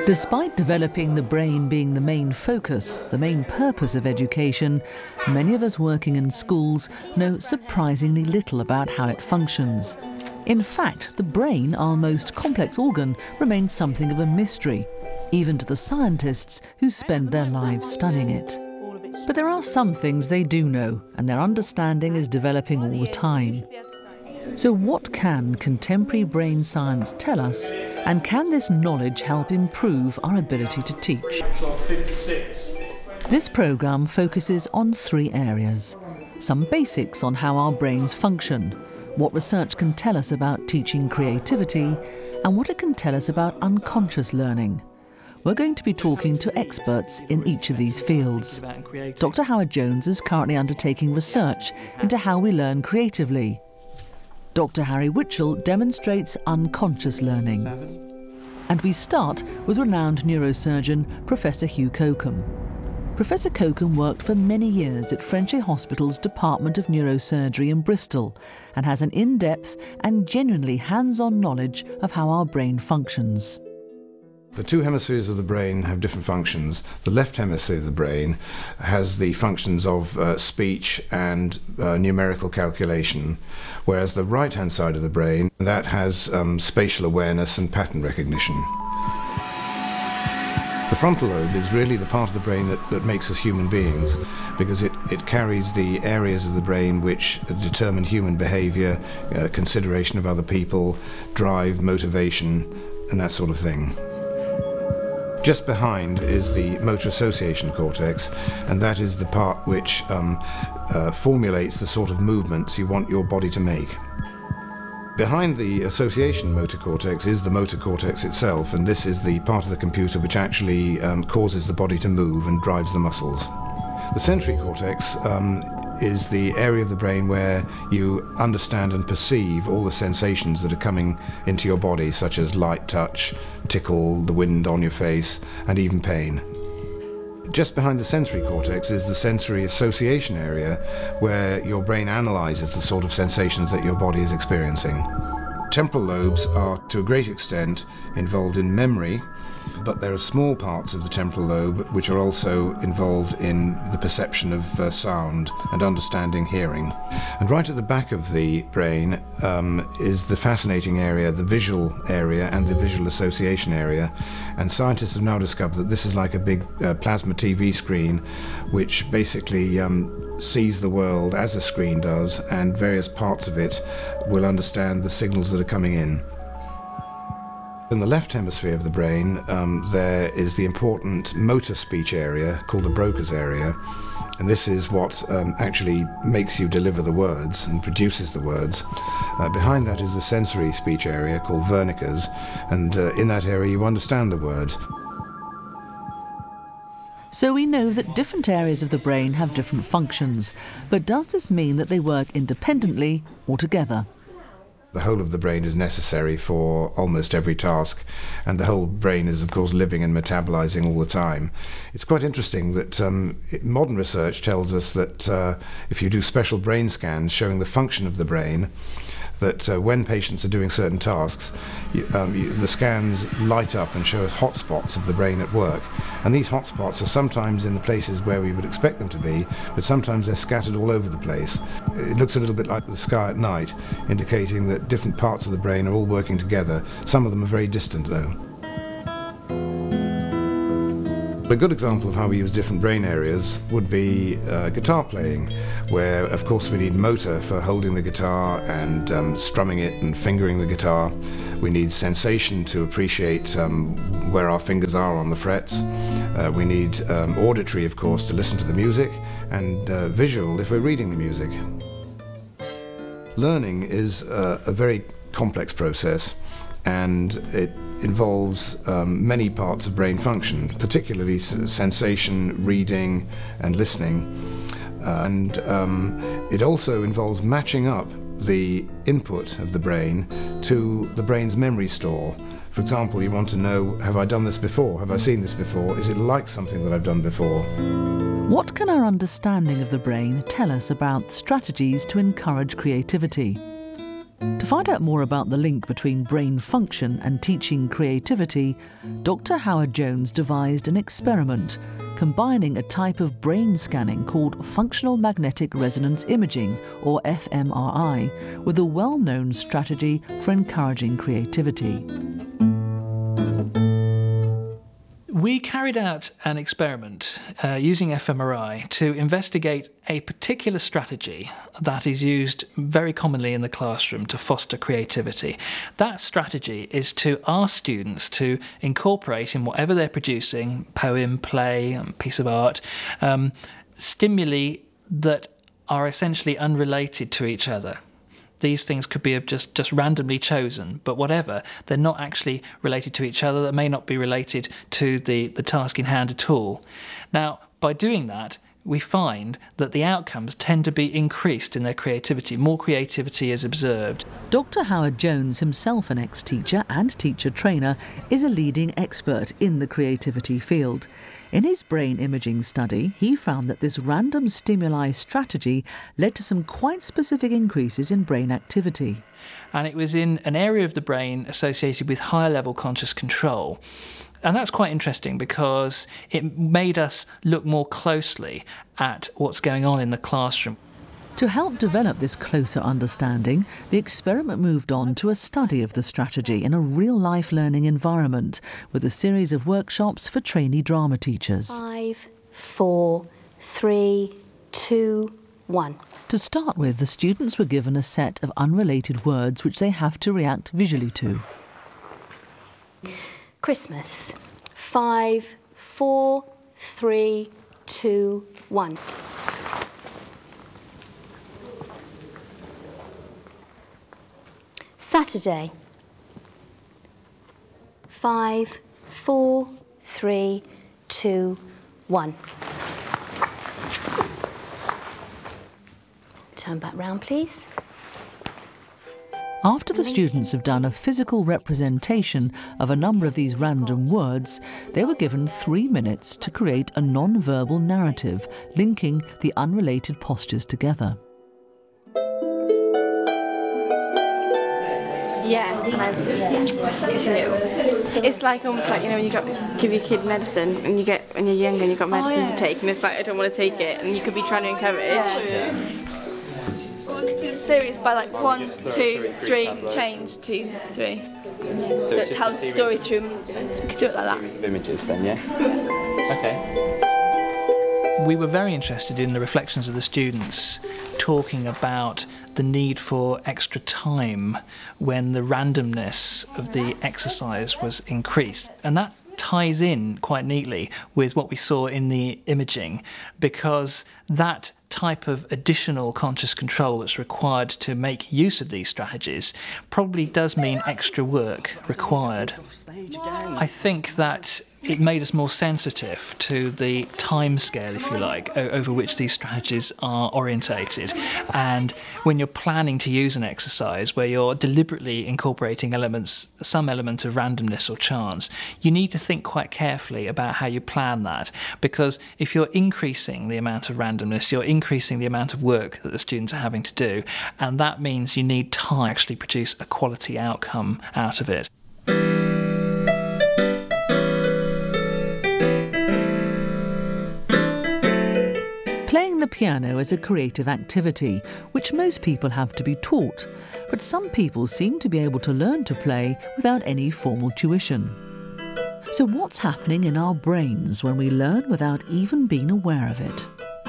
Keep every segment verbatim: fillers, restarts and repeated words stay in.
Despite developing the brain being the main focus, the main purpose of education, many of us working in schools know surprisingly little about how it functions. In fact, the brain, our most complex organ, remains something of a mystery, even to the scientists who spend their lives studying it. But there are some things they do know, and their understanding is developing all the time. So what can contemporary brain science tell us, and can this knowledge help improve our ability to teach? This programme focuses on three areas: some basics on how our brains function, what research can tell us about teaching creativity, and what it can tell us about unconscious learning. We're going to be talking to experts in each of these fields. Doctor Howard Jones is currently undertaking research into how we learn creatively. Doctor Harry Witchell demonstrates unconscious learning. And we start with renowned neurosurgeon Professor Hugh Cocombe. Professor Cocombe worked for many years at Frenchay Hospital's Department of Neurosurgery in Bristol and has an in-depth and genuinely hands-on knowledge of how our brain functions. The two hemispheres of the brain have different functions. The left hemisphere of the brain has the functions of uh, speech and uh, numerical calculation, whereas the right-hand side of the brain, that has um, spatial awareness and pattern recognition. The frontal lobe is really the part of the brain that, that makes us human beings, because it, it carries the areas of the brain which determine human behavior, uh, consideration of other people, drive, motivation, and that sort of thing. Just behind is the motor association cortex, and that is the part which um, uh, formulates the sort of movements you want your body to make. Behind the association motor cortex is the motor cortex itself, and this is the part of the computer which actually um, causes the body to move and drives the muscles. The sensory cortex um, is the area of the brain where you understand and perceive all the sensations that are coming into your body, such as light touch, tickle, the wind on your face, and even pain. Just behind the sensory cortex is the sensory association area, where your brain analyzes the sort of sensations that your body is experiencing. Temporal lobes are, to a great extent, involved in memory, but there are small parts of the temporal lobe which are also involved in the perception of uh, sound and understanding hearing. And right at the back of the brain um, is the fascinating area, the visual area and the visual association area. And scientists have now discovered that this is like a big uh, plasma T V screen which basically um, sees the world as a screen does, and various parts of it will understand the signals that are coming in. In the left hemisphere of the brain, um, there is the important motor speech area called the Broca's area, and this is what um, actually makes you deliver the words and produces the words. Uh, behind that is the sensory speech area called Wernicke's, and uh, in that area you understand the word. So we know that different areas of the brain have different functions, but does this mean that they work independently or together? The whole of the brain is necessary for almost every task, and the whole brain is of course living and metabolizing all the time. It's quite interesting that um, modern research tells us that uh, if you do special brain scans showing the function of the brain, that uh, when patients are doing certain tasks, you, um, you, the scans light up and show us hot spots of the brain at work. And these hot spots are sometimes in the places where we would expect them to be, but sometimes they're scattered all over the place. It looks a little bit like the sky at night, indicating that different parts of the brain are all working together. Some of them are very distant though. A good example of how we use different brain areas would be uh, guitar playing, where of course we need motor for holding the guitar and um, strumming it and fingering the guitar. We need sensation to appreciate um, where our fingers are on the frets. Uh, we need um, auditory, of course, to listen to the music, and uh, visual if we're reading the music. Learning is uh, a very complex process, and it involves um, many parts of brain function, particularly sensation, reading and listening. Uh, and um, it also involves matching up the input of the brain to the brain's memory store. For example, you want to know, have I done this before? Have I seen this before? Is it like something that I've done before? What can our understanding of the brain tell us about strategies to encourage creativity? To find out more about the link between brain function and teaching creativity, Doctor Howard Jones devised an experiment combining a type of brain scanning called functional magnetic resonance imaging, or F M R I, with a well-known strategy for encouraging creativity. We carried out an experiment uh, using F M R I to investigate a particular strategy that is used very commonly in the classroom to foster creativity. That strategy is to ask students to incorporate in whatever they're producing, poem, play, piece of art, um, stimuli that are essentially unrelated to each other. These things could be just, just randomly chosen, but whatever, they're not actually related to each other. They may not be related to the, the task in hand at all. Now, by doing that, we find that the outcomes tend to be increased in their creativity. More creativity is observed. Doctor Howard Jones, himself an ex-teacher and teacher trainer, is a leading expert in the creativity field. In his brain imaging study, he found that this random stimuli strategy led to some quite specific increases in brain activity. And it was in an area of the brain associated with higher level conscious control. And that's quite interesting because it made us look more closely at what's going on in the classroom. To help develop this closer understanding, the experiment moved on to a study of the strategy in a real-life learning environment with a series of workshops for trainee drama teachers. Five, four, three, two, one. To start with, the students were given a set of unrelated words which they have to react visually to. Christmas. Five, four, three, two, one. Saturday. Five, four, three, two, one. Turn back round, please. After the students have done a physical representation of a number of these random words, they were given three minutes to create a non-verbal narrative linking the unrelated postures together. Yeah, it's little. It's like almost like, you know, when you got give your kid medicine and you get when you're young and you've got medicine oh, yeah. to take, and it's like, I don't want to take it, and you could be trying to encourage. Yeah. Well, we could do a series by like one, two, three, change, two, three. So, so it tells the story through images. We could do it like that. Series of images then, yeah. Okay. We were very interested in the reflections of the students talking about the need for extra time when the randomness of the exercise was increased. And that ties in quite neatly with what we saw in the imaging, because that type of additional conscious control that's required to make use of these strategies probably does mean extra work required. I think that it made us more sensitive to the time scale, if you like, over which these strategies are orientated. And when you're planning to use an exercise where you're deliberately incorporating elements, some element of randomness or chance, you need to think quite carefully about how you plan that, because if you're increasing the amount of randomness, you're increasing the amount of work that the students are having to do, and that means you need time to actually produce a quality outcome out of it. Playing the piano is a creative activity, which most people have to be taught, but some people seem to be able to learn to play without any formal tuition. So what's happening in our brains when we learn without even being aware of it?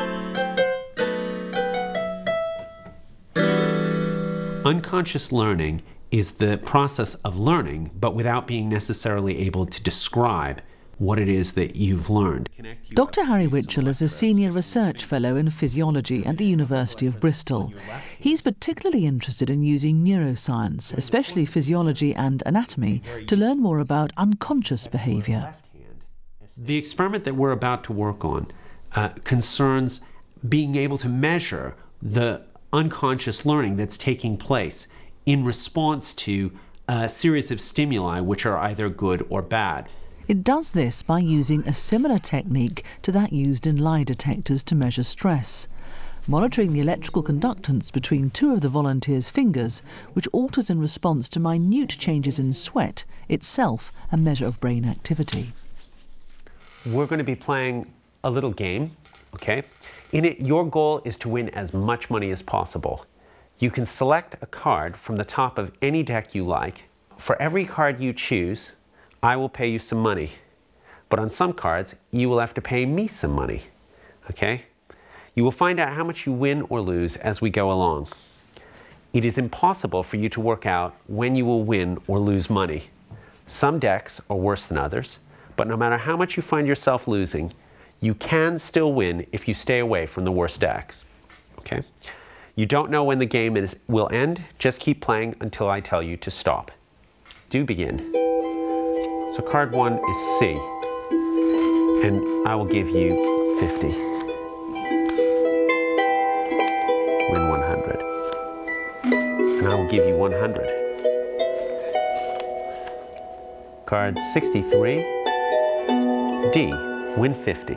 Unconscious learning is the process of learning, but without being necessarily able to describe what it is that you've learned. Doctor Harry Witchell is a senior research fellow in physiology at the University of Bristol. He's particularly interested in using neuroscience, especially physiology and anatomy, to learn more about unconscious behaviour. The experiment that we're about to work on uh, concerns being able to measure the unconscious learning that's taking place in response to a series of stimuli which are either good or bad. It does this by using a similar technique to that used in lie detectors to measure stress. monitoring the electrical conductance between two of the volunteers' fingers, which alters in response to minute changes in sweat, itself a measure of brain activity. We're going to be playing a little game, okay? In it, your goal is to win as much money as possible. You can select a card from the top of any deck you like. For every card you choose, I will pay you some money. But on some cards, you will have to pay me some money, okay? You will find out how much you win or lose as we go along. It is impossible for you to work out when you will win or lose money. Some decks are worse than others, but no matter how much you find yourself losing, you can still win if you stay away from the worst decks, okay? You don't know when the game is, will end, just keep playing until I tell you to stop. Do begin. So card one is C, and I will give you fifty. Win one hundred. And I will give you one hundred. Card sixty-three, D, win fifty.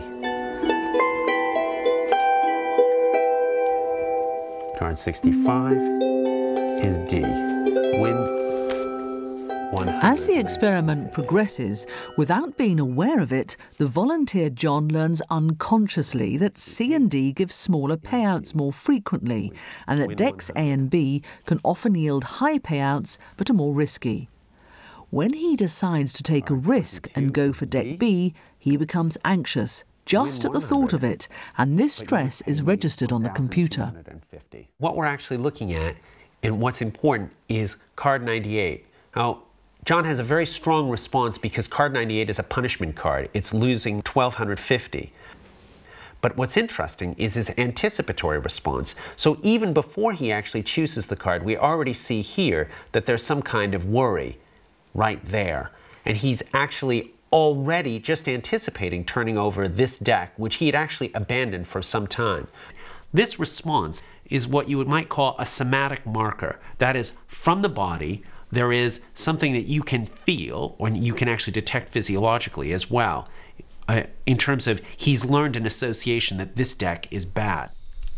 Card sixty-five is D, win one hundred. As the experiment progresses, without being aware of it, the volunteer John learns unconsciously that C and D give smaller payouts more frequently, and that decks A and B can often yield high payouts but are more risky. When he decides to take a risk and go for deck B, he becomes anxious just at the thought of it, and this stress is registered on the computer. What we're actually looking at, and what's important, is card ninety-eight. Now, John has a very strong response because card ninety-eight is a punishment card. It's losing twelve fifty. But what's interesting is his anticipatory response. So even before he actually chooses the card, we already see here that there's some kind of worry right there. And he's actually already just anticipating turning over this deck, which he had actually abandoned for some time. This response is what you might call a somatic marker. That is, from the body, there is something that you can feel, or you can actually detect physiologically as well, uh, in terms of he's learned an association that this deck is bad.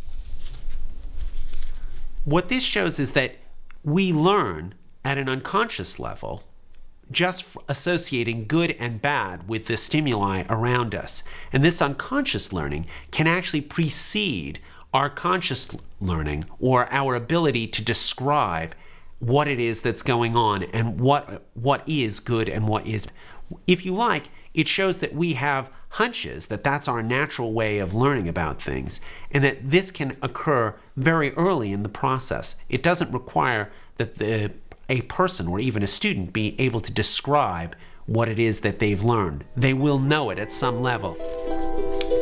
What this shows is that we learn at an unconscious level just associating good and bad with the stimuli around us. And this unconscious learning can actually precede our conscious learning, or our ability to describe what it is that's going on and what what is good and what is. If you like, it shows that we have hunches, that that's our natural way of learning about things, and that this can occur very early in the process. It doesn't require that the a person or even a student be able to describe what it is that they've learned. They will know it at some level.